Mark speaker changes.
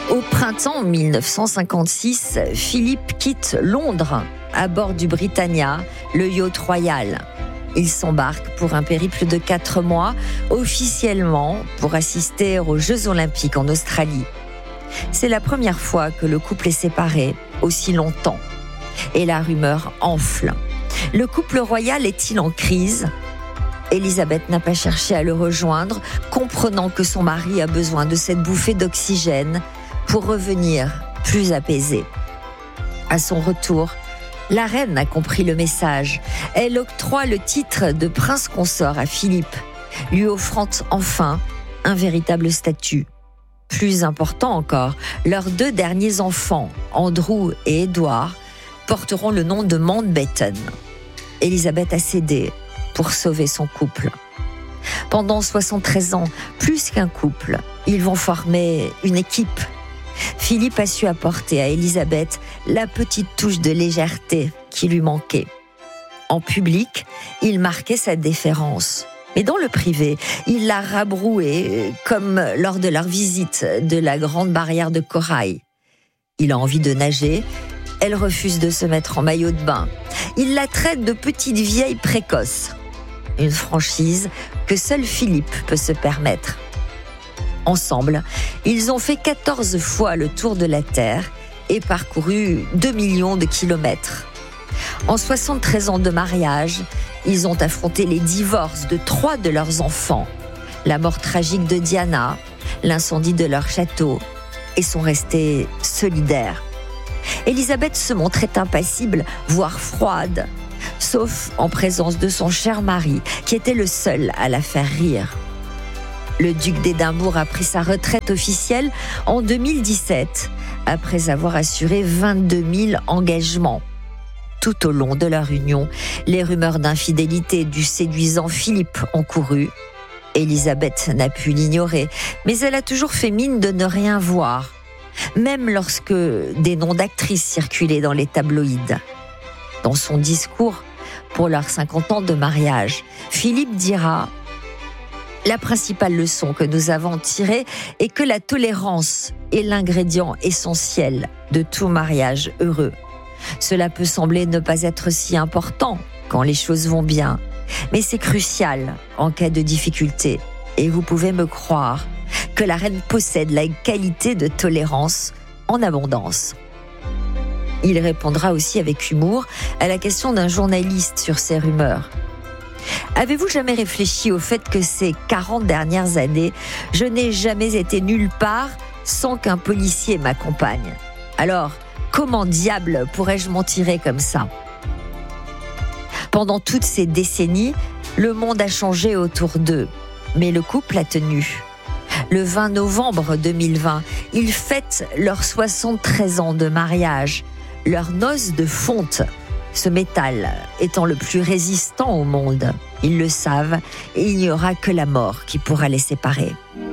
Speaker 1: Au printemps 1956, Philippe quitte Londres à bord du Britannia, le yacht Royal. Il s'embarque pour un périple de 4 mois, officiellement pour assister aux Jeux Olympiques en Australie. C'est la première fois que le couple est séparé aussi longtemps. Et la rumeur enfle. Le couple royal est-il en crise ? Élisabeth n'a pas cherché à le rejoindre, comprenant que son mari a besoin de cette bouffée d'oxygène pour revenir plus apaisée. À son retour, la reine a compris le message. Elle octroie le titre de prince consort à Philippe, lui offrant enfin un véritable statut. Plus important encore, leurs 2 derniers enfants, Andrew et Edward, porteront le nom de Mountbatten. Élisabeth a cédé pour sauver son couple. Pendant 73 ans, plus qu'un couple, ils vont former une équipe. Philippe a su apporter à Élisabeth la petite touche de légèreté qui lui manquait. En public, il marquait sa déférence. Mais dans le privé, il l'a rabrouée, comme lors de leur visite de la grande barrière de corail. Il a envie de nager, elle refuse de se mettre en maillot de bain. Il la traite de petite vieille précoce. Une franchise que seul Philippe peut se permettre. Ensemble, ils ont fait 14 fois le tour de la Terre et parcouru 2 millions de kilomètres. En 73 ans de mariage, ils ont affronté les divorces de 3 de leurs enfants, la mort tragique de Diana, l'incendie de leur château, et sont restés solidaires. Élisabeth se montrait impassible, voire froide, sauf en présence de son cher mari, qui était le seul à la faire rire. Le duc d'Édimbourg a pris sa retraite officielle en 2017, après avoir assuré 22 000 engagements. Tout au long de leur union, les rumeurs d'infidélité du séduisant Philippe ont couru. Élisabeth n'a pu l'ignorer, mais elle a toujours fait mine de ne rien voir, même lorsque des noms d'actrices circulaient dans les tabloïds. Dans son discours pour leurs 50 ans de mariage, Philippe dira: la principale leçon que nous avons tirée est que la tolérance est l'ingrédient essentiel de tout mariage heureux. Cela peut sembler ne pas être si important quand les choses vont bien, mais c'est crucial en cas de difficulté. Et vous pouvez me croire que la reine possède la qualité de tolérance en abondance. Il répondra aussi avec humour à la question d'un journaliste sur ces rumeurs. Avez-vous jamais réfléchi au fait que ces 40 dernières années, je n'ai jamais été nulle part sans qu'un policier m'accompagne? Alors, comment diable pourrais-je m'en tirer comme ça? Pendant toutes ces décennies, le monde a changé autour d'eux, mais le couple a tenu. Le 20 novembre 2020, ils fêtent leurs 73 ans de mariage, leurs noces de fonte, ce métal étant le plus résistant au monde. Ils le savent et il n'y aura que la mort qui pourra les séparer.